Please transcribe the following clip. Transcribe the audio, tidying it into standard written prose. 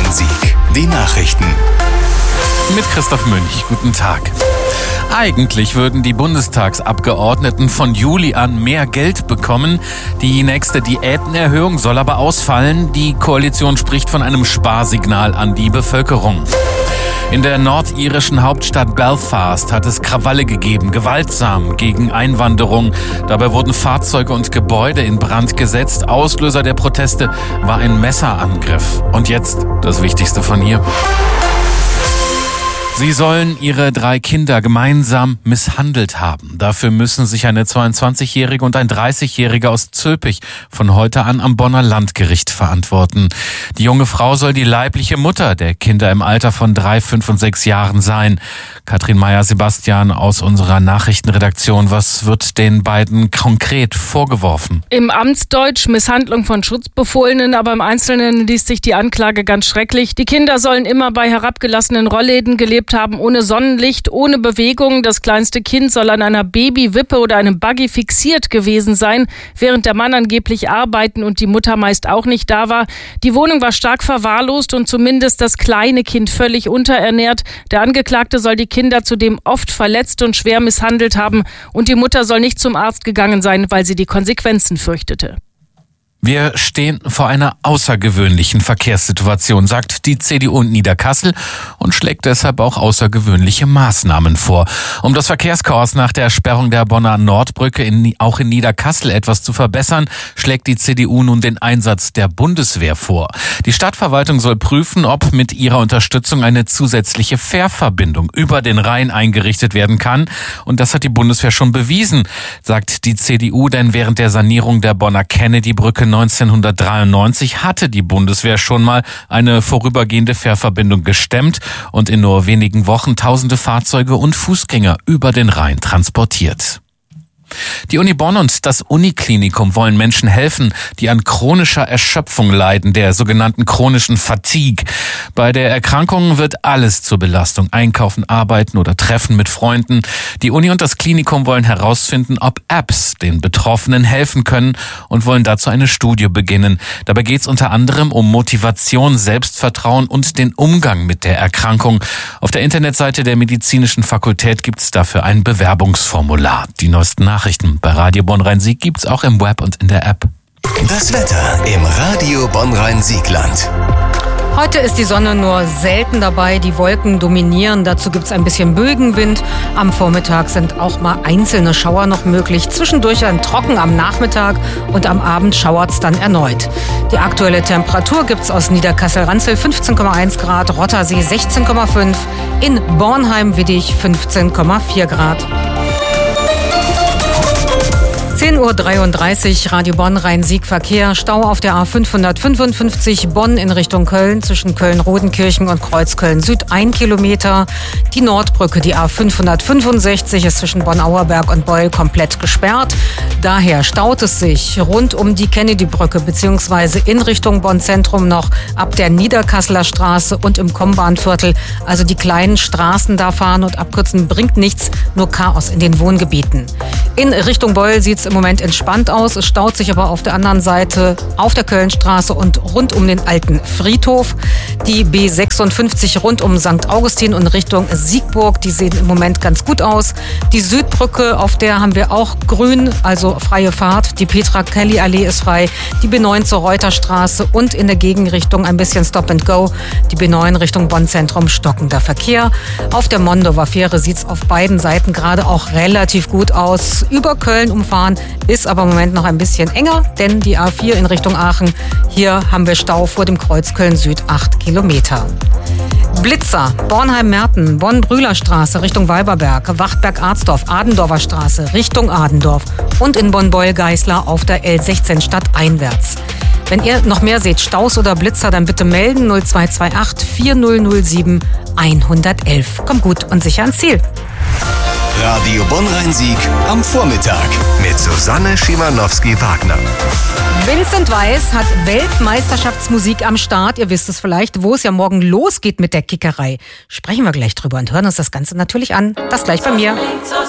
Bonn-Rhein-Sieg. Die Nachrichten. Mit Christoph Münch. Guten Tag. Eigentlich würden die Bundestagsabgeordneten von Juli an mehr Geld bekommen. Die nächste Diätenerhöhung soll aber ausfallen. Die Koalition spricht von einem Sparsignal an die Bevölkerung. In der nordirischen Hauptstadt Belfast hat es Krawalle gegeben, gewaltsam gegen Einwanderung. Dabei wurden Fahrzeuge und Gebäude in Brand gesetzt. Auslöser der Proteste war ein Messerangriff. Und jetzt das Wichtigste von hier. Sie sollen ihre 3 Kinder gemeinsam misshandelt haben. Dafür müssen sich eine 22-Jährige und ein 30-Jähriger aus Zülpich von heute an am Bonner Landgericht verantworten. Die junge Frau soll die leibliche Mutter der Kinder im Alter von 3, 5 und 6 Jahren sein. Katrin Meyer-Sebastian aus unserer Nachrichtenredaktion. Was wird den beiden konkret vorgeworfen? Im Amtsdeutsch Misshandlung von Schutzbefohlenen, aber im Einzelnen liest sich die Anklage ganz schrecklich. Die Kinder sollen immer bei herabgelassenen Rollläden gelebt haben, ohne Sonnenlicht, ohne Bewegung. Das kleinste Kind soll an einer Babywippe oder einem Buggy fixiert gewesen sein, während der Mann angeblich arbeiten und die Mutter meist auch nicht da war. Die Wohnung war stark verwahrlost und zumindest das kleine Kind völlig unterernährt. Der Angeklagte soll die Kinder zudem oft verletzt und schwer misshandelt haben und die Mutter soll nicht zum Arzt gegangen sein, weil sie die Konsequenzen fürchtete. Wir stehen vor einer außergewöhnlichen Verkehrssituation, sagt die CDU in Niederkassel und schlägt deshalb auch außergewöhnliche Maßnahmen vor. Um das Verkehrschaos nach der Sperrung der Bonner Nordbrücke auch in Niederkassel etwas zu verbessern, schlägt die CDU nun den Einsatz der Bundeswehr vor. Die Stadtverwaltung soll prüfen, ob mit ihrer Unterstützung eine zusätzliche Fährverbindung über den Rhein eingerichtet werden kann. Und das hat die Bundeswehr schon bewiesen, sagt die CDU, denn während der Sanierung der Bonner Kennedy-Brücke 1993 hatte die Bundeswehr schon mal eine vorübergehende Fährverbindung gestemmt und in nur wenigen Wochen tausende Fahrzeuge und Fußgänger über den Rhein transportiert. Die Uni Bonn und das Uniklinikum wollen Menschen helfen, die an chronischer Erschöpfung leiden, der sogenannten chronischen Fatigue. Bei der Erkrankung wird alles zur Belastung: Einkaufen, Arbeiten oder Treffen mit Freunden. Die Uni und das Klinikum wollen herausfinden, ob Apps den Betroffenen helfen können und wollen dazu eine Studie beginnen. Dabei geht es unter anderem um Motivation, Selbstvertrauen und den Umgang mit der Erkrankung. Auf der Internetseite der Medizinischen Fakultät gibt es dafür ein Bewerbungsformular. Die neuesten Nachrichten bei Radio Bonn-Rhein-Sieg gibt's auch im Web und in der App. Das Wetter im Radio Bonn-Rhein-Siegland. Heute ist die Sonne nur selten dabei, die Wolken dominieren, dazu gibt es ein bisschen Bögenwind. Am Vormittag sind auch mal einzelne Schauer noch möglich, zwischendurch dann trocken am Nachmittag und am Abend schauert es dann erneut. Die aktuelle Temperatur gibt es aus Niederkassel-Ranzel 15,1 Grad, Rottersee 16,5, in Bornheim-Widdich 15,4 Grad. 10:33 Uhr, Radio Bonn-Rhein-Sieg Verkehr. Stau auf der A555 Bonn in Richtung Köln zwischen Köln-Rodenkirchen und Kreuzköln Süd 1 Kilometer. Die Nordbrücke, die A565, ist zwischen Bonn-Auerberg und Beul komplett gesperrt. Daher staut es sich rund um die Kennedy-Brücke bzw. in Richtung Bonn-Zentrum noch ab der Niederkasseler Straße und im Kombahnviertel. Also die kleinen Straßen da fahren und abkürzen bringt nichts, nur Chaos in den Wohngebieten. In Richtung Beul sieht es im Moment entspannt aus. Es staut sich aber auf der anderen Seite auf der Kölnstraße und rund um den alten Friedhof. Die B56 rund um St. Augustin und Richtung Siegburg, die sehen im Moment ganz gut aus. Die Südbrücke, auf der haben wir auch grün, also freie Fahrt. Die Petra-Kelly-Allee ist frei. Die B9 zur Reuterstraße und in der Gegenrichtung ein bisschen Stop and Go. Die B9 Richtung Bonn-Zentrum stockender Verkehr. Auf der Mondower Fähre sieht es auf beiden Seiten gerade auch relativ gut aus. Über Köln umfahren ist aber im Moment noch ein bisschen enger, denn die A4 in Richtung Aachen, hier haben wir Stau vor dem Kreuz Köln-Süd 8 Kilometer. Blitzer, Bornheim-Merten, Bonn-Brühler-Straße Richtung Weiberberg, Wachtberg-Arzdorf, Adendorfer Straße Richtung Adendorf und in Bonn-Beul-Geißler auf der L16 stadteinwärts. Wenn ihr noch mehr seht, Staus oder Blitzer, dann bitte melden 0228 4007 111. Kommt gut und sicher ans Ziel. Radio Bonn-Rhein-Sieg am Vormittag mit Susanne Schimanowski-Wagner. Vincent Weiss hat Weltmeisterschaftsmusik am Start. Ihr wisst es vielleicht, wo es ja morgen losgeht mit der Kickerei. Sprechen wir gleich drüber und hören uns das Ganze natürlich an. Das gleich bei mir.